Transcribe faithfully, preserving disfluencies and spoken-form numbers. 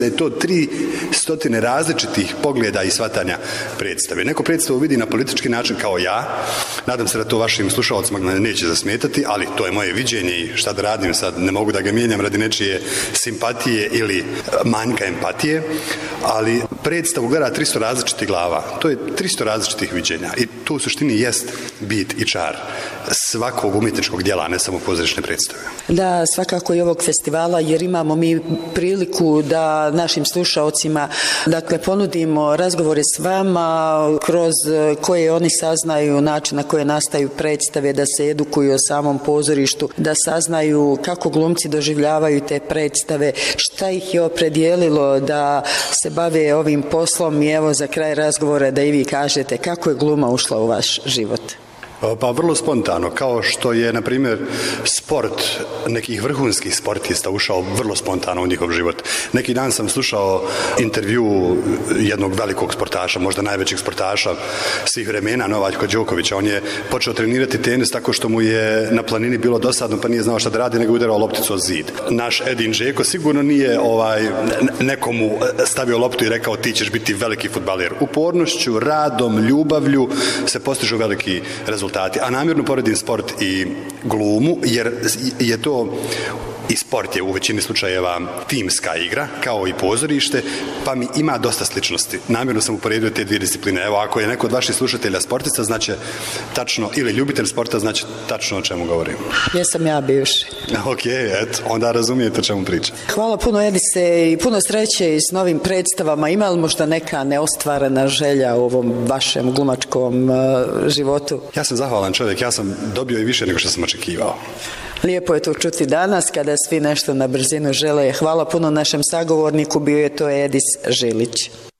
da je to tri stotine različitih pogleda i shvatanja predstave. Neko predstavu vidi na politički način kao ja, nadam se da to vašim slušalcima neće zasmetati, ali to je moje viđenje i šta da radim sad, ne mogu da ga mijenjam radi nečije simpatije ili manjka empatije, ali predstavu gleda tristo različitih glava, to je tristo različitih viđenja i to u suštini jest bit i čar svakog umjetničkog djela, ne samo pozorišne predstave. Da, svakako i ovog festivala, jer imamo mi priliku da našim slušaocima dakle ponudimo razgovore s vama kroz koje oni saznaju način na koje nastaju predstave, da se edukuju o samom pozorištu, da saznaju kako glumci doživljavaju te predstave, šta ih je opredijelilo da se bave ovim poslom i evo za kraj razgovora da i vi kažete kako je gluma ušla u vaš život. Pa vrlo spontano, kao što je, na primjer, sport nekih vrhunskih sportista ušao vrlo spontano u njihov život. Neki dan sam slušao intervju jednog velikog sportaša, možda najvećeg sportaša svih vremena, Novaka Đokovića. On je počeo trenirati tenis tako što mu je na planini bilo dosadno, pa nije znao šta da radi, nego udarao lopticu o zid. Naš Edin Džeko sigurno nije ovaj, nekomu stavio loptu i rekao ti ćeš biti veliki fudbaler. Upornošću, radom, ljubavlju se postižu veliki rezultati. A namjerno poredim sport i glumu, jer je to i sport je u većini slučajeva timska igra, kao i pozorište, pa mi ima dosta sličnosti. Namjerno sam uporedio te dvije discipline. Evo, ako je neko od vaših slušatelja sportista, znači tačno, ili ljubitelj sporta, znači tačno o čemu govorim. Jesam ja bivši. Ok, eto, onda razumijete o čemu pričam. Hvala puno, Edise, i puno sreće s novim predstavama. Ima li možda neka neostvarena želja u ovom vašem glumačkom uh, životu? Ja sam zahvalan čovjek, ja sam dobio i više nego što sam očekivao. Lijepo je to čuti danas kada svi nešto na brzinu žele. Hvala puno našem sagovorniku, bio je to Edis Žilić.